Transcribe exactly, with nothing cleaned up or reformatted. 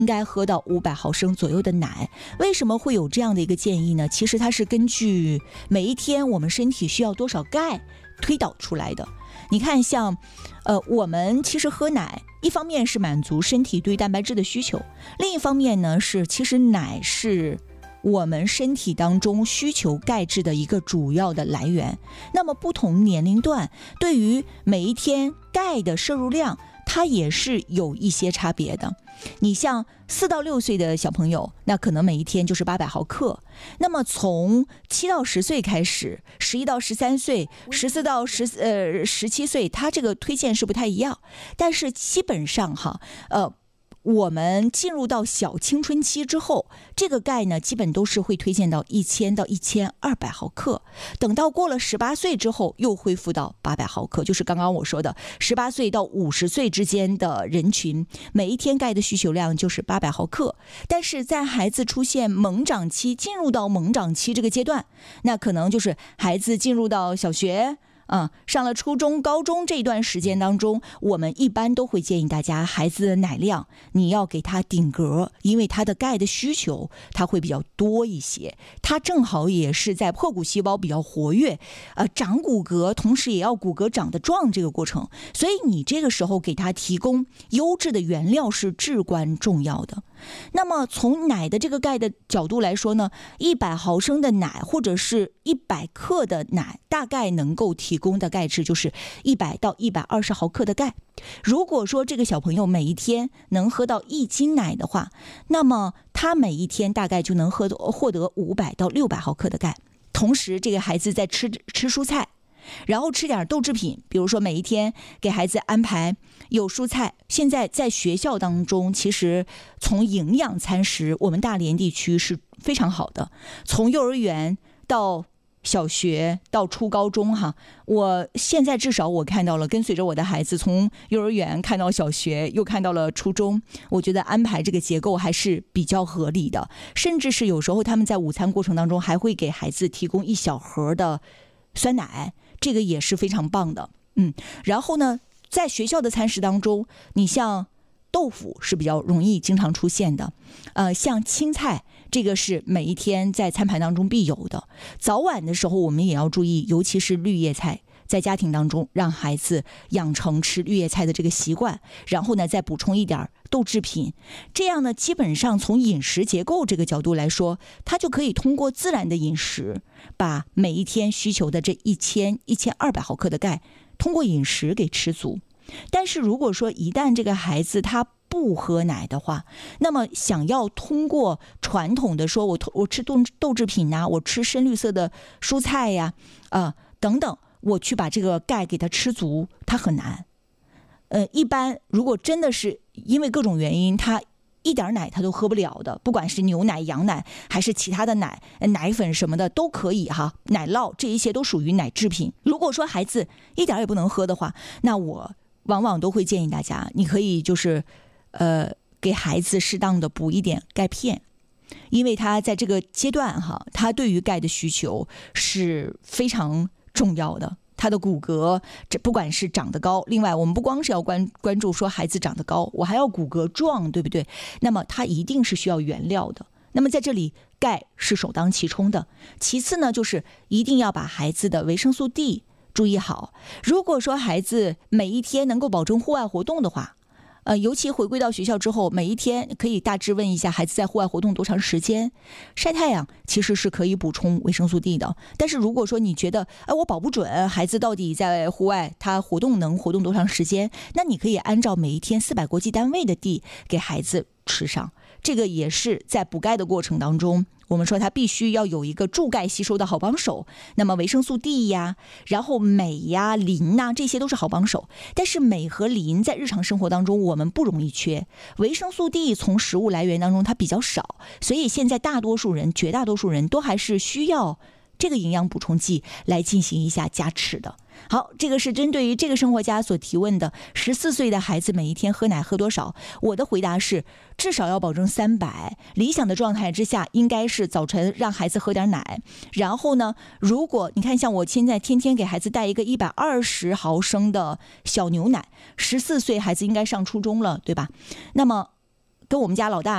应该喝到五百毫升左右的奶。为什么会有这样的一个建议呢？其实它是根据每一天我们身体需要多少钙推导出来的。你看像呃，我们其实喝奶一方面是满足身体对蛋白质的需求，另一方面呢是其实奶是我们身体当中需求钙质的一个主要的来源。那么不同年龄段对于每一天钙的摄入量它也是有一些差别的。你像四到六岁的小朋友，那可能每一天就是八百毫克。那么从七到十岁开始，十一到十三岁，十四到十呃十七岁，它这个推荐是不太一样。但是基本上哈，呃。我们进入到小青春期之后，这个钙呢基本都是会推荐到一千到一千二百毫克。等到过了十八岁之后又恢复到八百毫克，就是刚刚我说的十八岁到五十岁之间的人群，每一天钙的需求量就是八百毫克。但是在孩子出现猛长期，进入到猛长期这个阶段，那可能就是孩子进入到小学啊、嗯，上了初中、高中这段时间当中，我们一般都会建议大家，孩子的奶量你要给他顶格，因为他的钙的需求它会比较多一些，他正好也是在破骨细胞比较活跃，呃，长骨骼，同时也要骨骼长得壮这个过程，所以你这个时候给他提供优质的原料是至关重要的。那么从奶的这个钙的角度来说呢，一百毫升的奶或者是一百克的奶，大概能够提供的钙质就是一百到一百二十毫克的钙。如果说这个小朋友每一天能喝到一斤奶的话，那么他每一天大概就能喝获得五百到六百毫克的钙。同时这个孩子在吃吃蔬菜，然后吃点豆制品，比如说每一天给孩子安排有蔬菜。现在在学校当中，其实从营养餐食，我们大连地区是非常好的。从幼儿园到小学到初高中哈，我现在至少我看到了，跟随着我的孩子从幼儿园看到小学，又看到了初中，我觉得安排这个结构还是比较合理的。甚至是有时候他们在午餐过程当中还会给孩子提供一小盒的酸奶，这个也是非常棒的。嗯，然后呢，在学校的餐食当中，你像豆腐是比较容易经常出现的，呃，像青菜，这个是每一天在餐盘当中必有的。早晚的时候我们也要注意，尤其是绿叶菜，在家庭当中让孩子养成吃绿叶菜的这个习惯，然后呢再补充一点豆制品，这样呢基本上从饮食结构这个角度来说，它就可以通过自然的饮食，把每一天需求的这一千、一千二百毫克的钙通过饮食给吃足。但是如果说一旦这个孩子他不喝奶的话，那么想要通过传统的说我我吃豆豆制品呐、啊，我吃深绿色的蔬菜呀、啊，啊、呃、等等，我去把这个钙给他吃足，它很难。呃，一般如果真的是因为各种原因，他一点奶他都喝不了的，不管是牛奶、羊奶还是其他的奶、奶粉什么的都可以哈，奶酪这一些都属于奶制品。如果说孩子一点也不能喝的话，那我往往都会建议大家，你可以就是呃给孩子适当的补一点钙片，因为他在这个阶段哈，他对于钙的需求是非常重要的。他的骨骼这不管是长得高，另外我们不光是要关关注说孩子长得高，我还要骨骼壮，对不对？那么他一定是需要原料的。那么在这里钙是首当其冲的，其次呢就是一定要把孩子的维生素 D 注意好。如果说孩子每一天能够保证户外活动的话，呃，尤其回归到学校之后，每一天可以大致问一下孩子在户外活动多长时间，晒太阳其实是可以补充维生素 D 的。但是如果说你觉得，哎，我保不准孩子到底在户外他活动能活动多长时间，那你可以按照每一天四百国际单位的 D 给孩子吃上。这个也是在补钙的过程当中，我们说它必须要有一个助钙吸收的好帮手。那么维生素 D 呀，然后镁呀、磷呐，这些都是好帮手。但是镁和磷在日常生活当中我们不容易缺，维生素 D 从食物来源当中它比较少，所以现在大多数人、绝大多数人都还是需要这个营养补充剂来进行一下加持的。好，这个是针对于这个生活家所提问的十四岁的孩子每一天喝奶喝多少，我的回答是至少要保证三百，理想的状态之下应该是早晨让孩子喝点奶，然后呢，如果你看像我现在天天给孩子带一个一百二十毫升的小牛奶，十四岁孩子应该上初中了，对吧？那么跟我们家老大